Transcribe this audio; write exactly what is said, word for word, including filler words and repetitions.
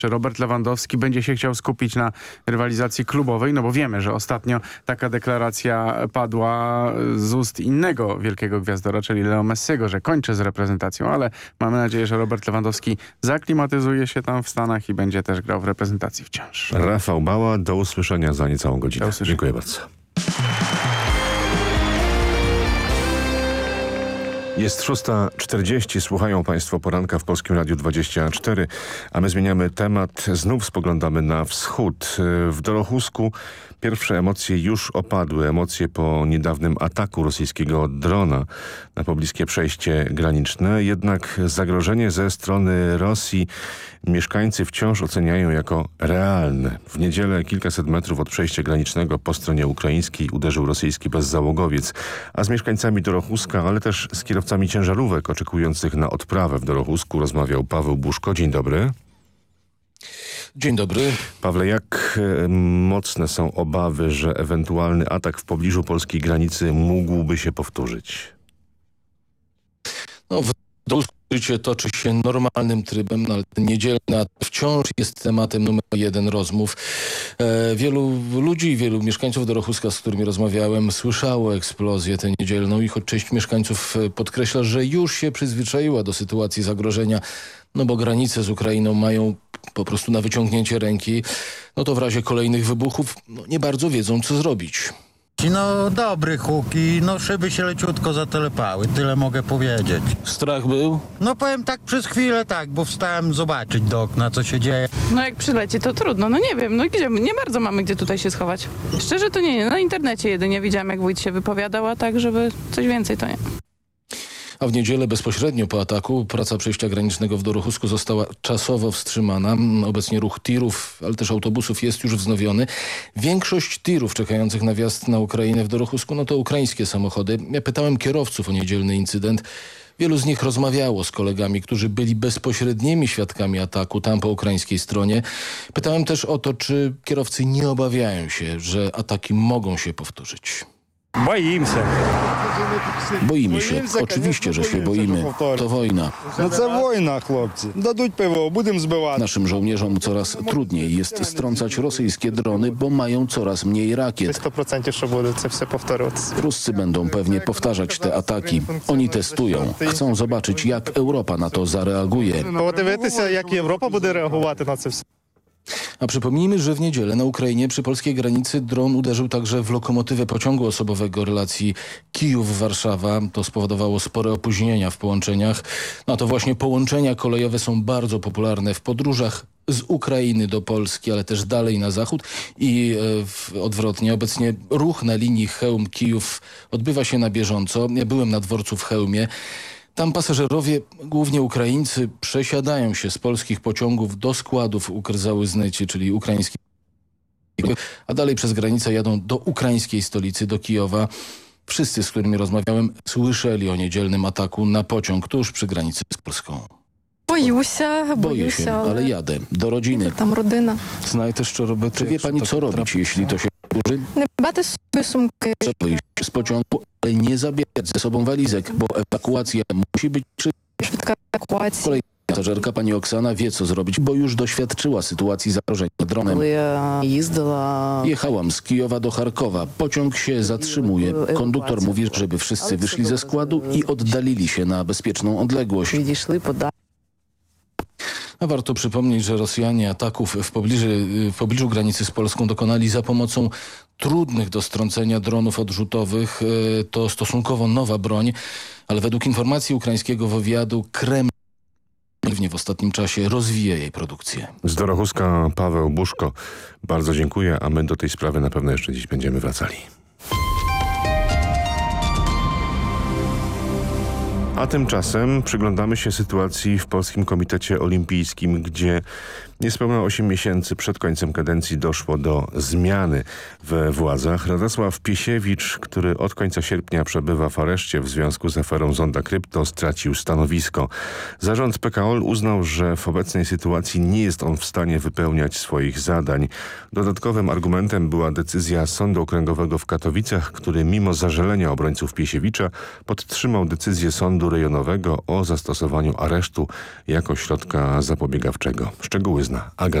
Czy Robert Lewandowski będzie się chciał skupić na rywalizacji klubowej? No bo wiemy, że ostatnio taka deklaracja padła z ust innego wielkiego gwiazdora, czyli Leo Messiego, że kończy z reprezentacją, ale mamy nadzieję, że Robert Lewandowski zaklimatyzuje się tam w Stanach i będzie też grał w reprezentacji wciąż. Rafał Bała, do usłyszenia za niecałą godzinę. Dziękuję bardzo. Jest szósta czterdzieści, słuchają Państwo poranka w Polskim Radiu dwadzieścia cztery, a my zmieniamy temat, znów spoglądamy na wschód. W Dorochusku pierwsze emocje już opadły, emocje po niedawnym ataku rosyjskiego drona na pobliskie przejście graniczne, jednak zagrożenie ze strony Rosji mieszkańcy wciąż oceniają jako realne. W niedzielę kilkaset metrów od przejścia granicznego po stronie ukraińskiej uderzył rosyjski bezzałogowiec, a z mieszkańcami Dorochuska, ale też z kierowcami ciężarówek oczekujących na odprawę w Dorochusku rozmawiał Paweł Buszko. Dzień dobry. Dzień dobry. Pawle, jak mocne są obawy, że ewentualny atak w pobliżu polskiej granicy mógłby się powtórzyć? No, w Dorochusku życie toczy się normalnym trybem, no, ale ten niedzielny atak wciąż jest tematem numer jeden rozmów. E, wielu ludzi, wielu mieszkańców Dorochuska, z którymi rozmawiałem, słyszało eksplozję tę niedzielną i choć część mieszkańców podkreśla, że już się przyzwyczaiła do sytuacji zagrożenia, no bo granice z Ukrainą mają po prostu na wyciągnięcie ręki, no to w razie kolejnych wybuchów no, nie bardzo wiedzą, co zrobić. No dobry huk i no szyby się leciutko zatelepały, tyle mogę powiedzieć. Strach był? No powiem tak przez chwilę tak, bo wstałem zobaczyć do okna, co się dzieje. No jak przyleci, to trudno, no nie wiem, no gdzie, nie bardzo mamy gdzie tutaj się schować. Szczerze to nie, nie, na internecie jedynie widziałam, jak wójt się wypowiadał, a tak, żeby coś więcej to nie. A w niedzielę bezpośrednio po ataku praca przejścia granicznego w Dorochusku została czasowo wstrzymana. Obecnie ruch tirów, ale też autobusów jest już wznowiony. Większość tirów czekających na wjazd na Ukrainę w Dorochusku no to ukraińskie samochody. Ja pytałem kierowców o niedzielny incydent. Wielu z nich rozmawiało z kolegami, którzy byli bezpośrednimi świadkami ataku tam po ukraińskiej stronie. Pytałem też o to, czy kierowcy nie obawiają się, że ataki mogą się powtórzyć. Boimy się. Boimy się. Oczywiście, że się boimy. To wojna. No to wojna, chłopcy. Dадуть ПВО, будемо збивати. Naszym żołnierzom coraz trudniej jest strącać rosyjskie drony, bo mają coraz mniej rakiet. sto procent, że będzie to wszystko powtarzać. Ruscy będą pewnie powtarzać te ataki. Oni testują. Chcą zobaczyć, jak Europa na to zareaguje. Подивитися, jak Європа буде реагувати на це все. A przypomnijmy, że w niedzielę na Ukrainie przy polskiej granicy dron uderzył także w lokomotywę pociągu osobowego relacji Kijów-Warszawa. To spowodowało spore opóźnienia w połączeniach. No to właśnie połączenia kolejowe są bardzo popularne w podróżach z Ukrainy do Polski, ale też dalej na zachód i e, w, odwrotnie. Obecnie ruch na linii Chełm-Kijów odbywa się na bieżąco. Ja byłem na dworcu w Chełmie. Tam pasażerowie, głównie Ukraińcy, przesiadają się z polskich pociągów do składów Ukrzałyznyci, czyli ukraińskich, a dalej przez granicę jadą do ukraińskiej stolicy, do Kijowa. Wszyscy, z którymi rozmawiałem, słyszeli o niedzielnym ataku na pociąg tuż przy granicy z Polską. Bojuся, Boję się, ale jadę do rodziny. Tam rodzina. Знаєте, що робити? Czy wie pani, co robić, jeśli to się wydarzy? Не брати з собою сумки. Trzeba wyjść z pociągu, ale nie zabierać ze sobą walizek, bo ewakuacja musi być szybka. Швидка евакуація. Kolejna pasażerka, pani Oksana, wie, co zrobić, bo już doświadczyła sytuacji zagrożenia dronem. Коли я їздила, Jechałam z Kijowa do Charkowa. Pociąg się zatrzymuje. Konduktor mówi, żeby wszyscy wyszli ze składu i oddalili się na bezpieczną odległość. відійшли подалі. A warto przypomnieć, że Rosjanie ataków w pobliżu, w pobliżu granicy z Polską dokonali za pomocą trudnych do strącenia dronów odrzutowych. To stosunkowo nowa broń, ale według informacji ukraińskiego wywiadu Kreml w ostatnim czasie rozwija jej produkcję. Z Dorochuska Paweł Buszko. Bardzo dziękuję, a my do tej sprawy na pewno jeszcze dziś będziemy wracali. A tymczasem przyglądamy się sytuacji w Polskim Komitecie Olimpijskim, gdzie niespełna osiem miesięcy przed końcem kadencji doszło do zmiany we władzach. Radosław Piesiewicz, który od końca sierpnia przebywa w areszcie w związku z aferą Zonda Krypto, stracił stanowisko. Zarząd P K O L uznał, że w obecnej sytuacji nie jest on w stanie wypełniać swoich zadań. Dodatkowym argumentem była decyzja Sądu Okręgowego w Katowicach, który mimo zażalenia obrońców Piesiewicza podtrzymał decyzję Sądu Rejonowego o zastosowaniu aresztu jako środka zapobiegawczego. Szczegóły z Ojczyzna. Aga